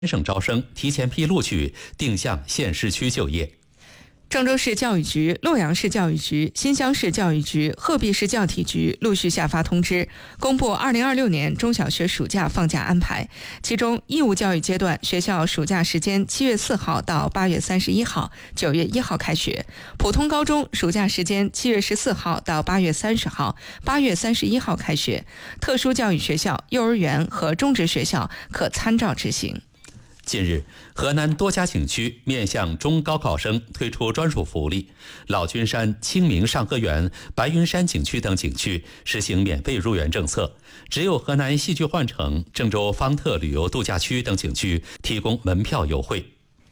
省招生提前批录取，定向县市区就业。 郑州市教育局、洛阳市教育局、新乡市教育局、鹤壁市教体局陆续下发通知，公布2026年中小学暑假放假安排。其中，义务教育阶段学校暑假时间7月4号到8月31号，9月1号开学；普通高中暑假时间7月14号到8月30号，8月31号开学。特殊教育学校、幼儿园和中职学校可参照执行。 近日，河南多家景区面向中高考生推出专属福利，老君山、清明上河园、白云山景区等景区实行免费入园政策，只有河南戏剧幻城、郑州方特旅游度假区等景区提供门票优惠。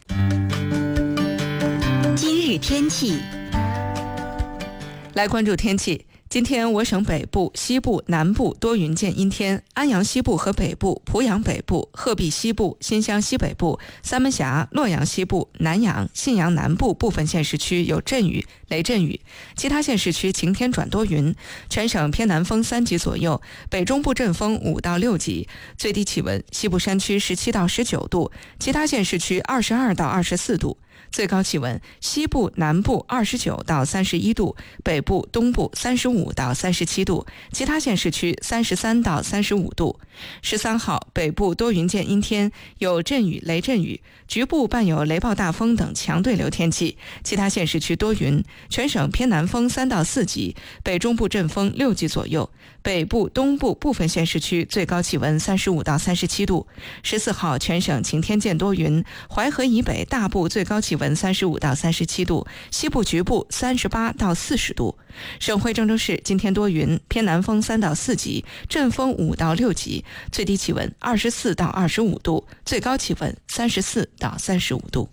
今日天气， 来关注天气。今天我省北部、西部、南部多云见阴天，安阳西部和北部、濮阳北部、鹤壁西部、新乡西北部、三门峡、洛阳西部、南阳、信阳南部部分县市区有阵雨、雷阵雨，其他县市区晴天转多云，全省偏南风3级左右，北中部阵风5到6级，最低气温西部山区17到19度，其他县市区22到24度。最高气温西部、南部29到31度，北部、东部35到37度，其他县市区33到35度。13号，北部多云见阴天，有阵雨、雷阵雨，局部伴有雷暴大风等强对流天气，其他县市区多云，全省偏南风3到4级，北中部阵风6级左右，北部、东部部分县市区最高气温35到37度。14号，全省晴天见多云，淮河以北大部最高气温35到37度，西部局部38到40度。省会郑州市今天多云，偏南风3到4级，阵风5到6级，最低气温24到25度，最高气温34到35度。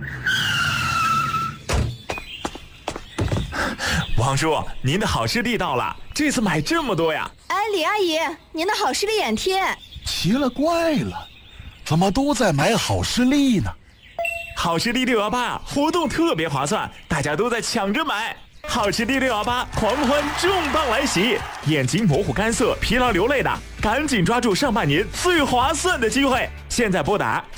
王叔，您的好视力到了，这次买这么多呀？ 哎，李阿姨，您的好视力眼贴。 奇了怪了，怎么都在买好视力呢？ 好视力618活动特别划算，大家都在抢着买。好视力618狂欢重磅来袭，眼睛模糊干涩、疲劳流泪的，赶紧抓住上半年最划算的机会。现在拨打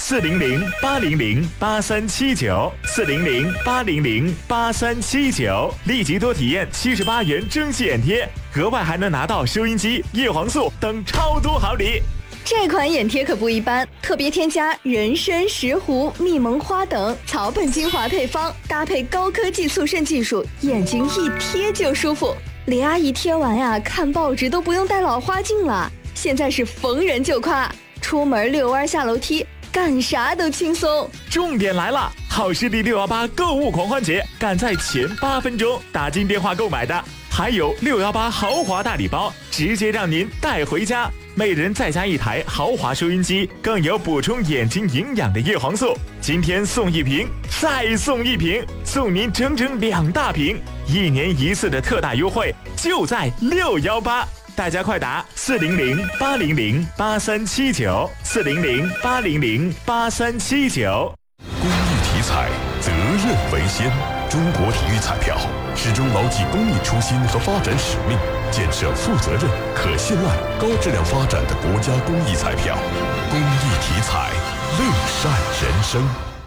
400-800-8379，400-800-8379，立即多体验78元蒸汽眼贴，额外还能拿到收音机、叶黄素等超多好礼。 这款眼贴可不一般，特别添加人参、石斛、蜜蒙花等草本精华配方，搭配高科技速渗技术，眼睛一贴就舒服。李阿姨贴完呀，看报纸都不用戴老花镜了。现在是逢人就夸，出门遛弯下楼梯，干啥都轻松。 重点来了，好视力618购物狂欢节，赶在前8分钟打进电话购买的，还有618豪华大礼包，直接让您带回家。每人再加1台豪华收音机，更有补充眼睛营养的叶黄素。今天送1瓶，再送1瓶，送您整整2大瓶，1年1次的特大优惠，就在618。大家快打400-800-8379，400-800-8379。 公益体彩，责任为先。中国体育彩票始终牢记公益初心和发展使命，建设负责任、可信赖、高质量发展的国家公益彩票。公益体彩，乐善人生。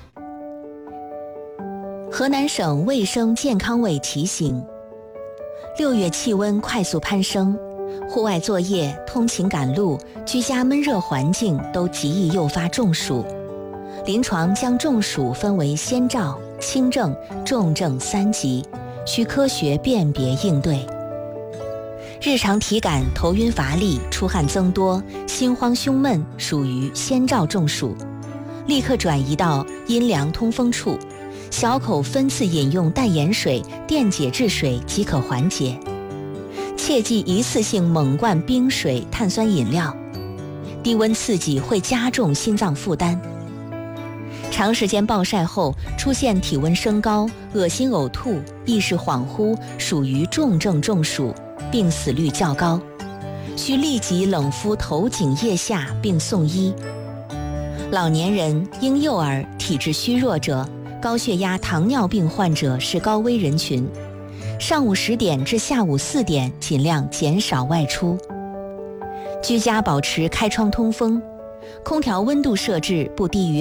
河南省卫生健康委提醒：6月气温快速攀升，户外作业、通勤赶路、居家闷热环境都极易诱发中暑。临床将中暑分为先兆、轻症、重症3级，需科学辨别应对。日常体感头晕乏力、出汗增多、心慌胸闷属于先兆中暑，立刻转移到阴凉通风处，小口分次饮用淡盐水、电解质水即可缓解。切忌一次性猛灌冰水、碳酸饮料，低温刺激会加重心脏负担。长时间暴晒后出现体温升高、恶心呕吐、意识恍惚，属于重症中暑，病死率较高，需立即冷敷头颈腋下并送医。老年人、婴幼儿、体质虚弱者、高血压、糖尿病患者是高危人群，上午10点至下午4点尽量减少外出。居家保持开窗通风， 空调温度设置不低于